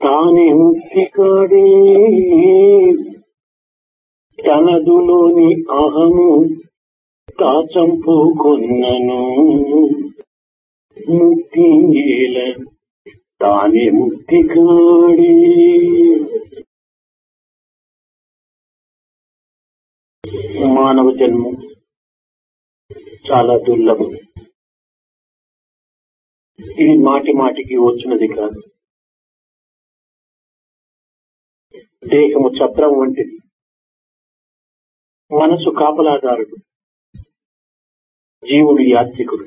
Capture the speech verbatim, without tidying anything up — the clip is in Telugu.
తానే ముక్తి కాడే తనదులోని అహము తా చంపుకొన్నను ముక్తి ఏల తానే ముక్తి కాడే. మానవ జన్మ చాలా దుర్లభం. ఇది మాటి మాటికి వచ్చినది కాదు. దేహము చక్రం వంటిది, మనసు కాపలాదారుడు, జీవుడు యాత్రికుడు.